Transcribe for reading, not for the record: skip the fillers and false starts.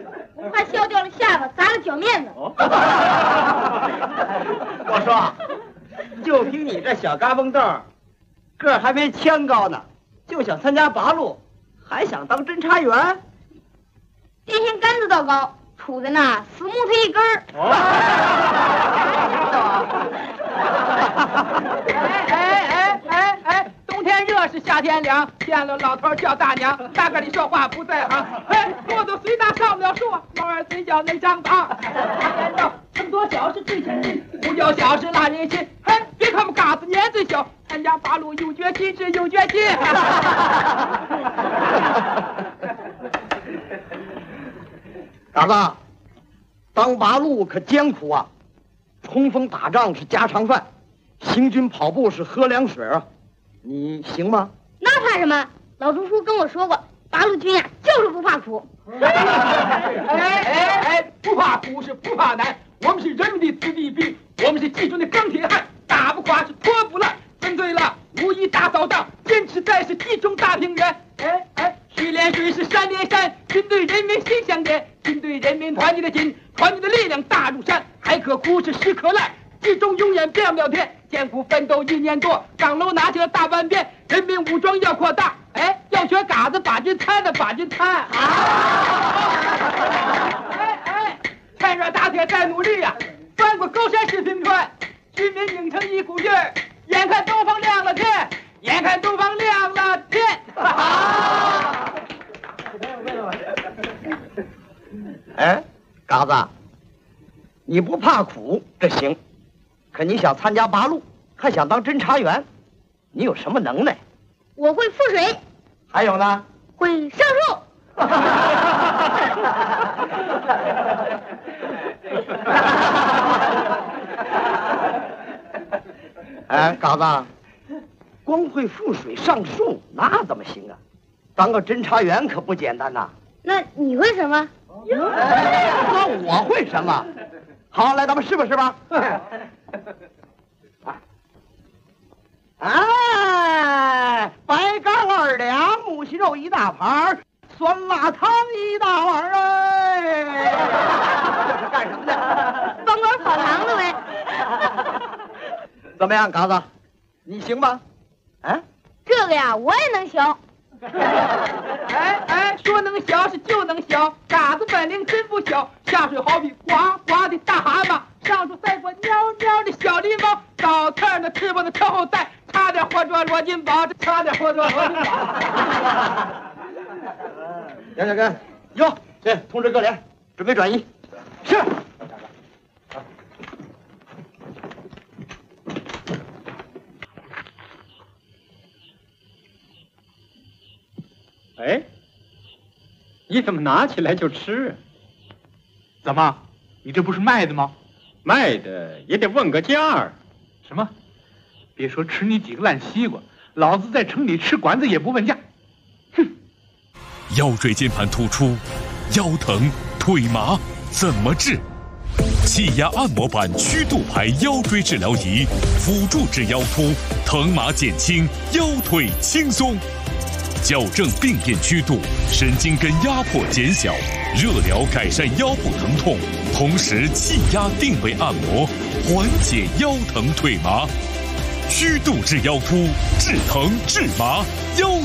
我怕削掉了下巴，砸了脚面子。 我说，就凭你这小嘎嘣豆，个儿还没枪高呢，就想参加拔路，还想当侦查员？ 电线杆子倒高，杵在那死木头一根儿。 哎，冬天热是夏天凉，见了老头叫大娘，大个里说话不在行。哎，骆驼虽大上不了树，猫儿嘴角能长裆。这么多小事最前进，不叫小事拉人心。嘿，别看我们嘎子年岁小，参加八路有决心是有决心。 嘎子，当八路可艰苦啊，冲锋打仗是家常饭，行军跑步是喝凉水啊，你行吗？ 那怕什么？老朱叔跟我说过，八路军呀就是不怕苦。 不怕苦是不怕难，我们是人民的子弟兵，我们是集中的钢铁汉，打不垮是拖不烂，分对了无意大扫荡，坚持在是集中大平原。水连水是山连山，军队人民心相连，军队人民团结的紧，团结的力量大如山，海可枯是石可烂，集中永远变不了天，艰苦奋斗1年多，岗楼拿起了大半边，人民武装要扩大，要学嘎子把军参的把军参。趁热打铁再努力呀，翻过高山是平川，军民拧成一股劲儿，眼看东方亮了天，眼看东方亮了天。 嘎子，你不怕苦这行，可你想参加八路，还想当侦查员，你有什么能耐？ 我会覆水， 还有呢？ 会上树。 嘎子，光会覆水上树那怎么行啊？当个侦查员可不简单呐。 那你会什么？ 那我会什么？好，来，咱们试吧试吧。白干2两，木须肉1大盘，酸辣汤1大碗。这是干什么的？ 帮管跑堂的呗。 怎么样，嘎子，你行吗？ 这个呀，我也能学。 说能小是就能小，嘎子本领真不小。下水好比呱呱的大蛤蟆，上树赛过喵喵的小狸猫，倒刺儿的翅膀的朝后带，差点活捉罗金宝，差点活捉罗金宝。 行，哟，这通知各连，准备转移。是。 你怎么拿起来就吃？ 怎么，你这不是卖的吗？ 卖的也得问个价儿。 什么？别说吃你几个烂西瓜，老子在城里吃馆子也不问价。哼！ 腰椎间盘突出，腰疼腿麻怎么治？气压按摩板曲度牌腰椎治疗仪，辅助治腰突，疼麻减轻，腰腿轻松。矫正病变曲度，神经根压迫减小，热疗改善腰部疼痛，同时气压定位按摩，缓解腰疼腿麻。曲度治腰突，治疼治麻，腰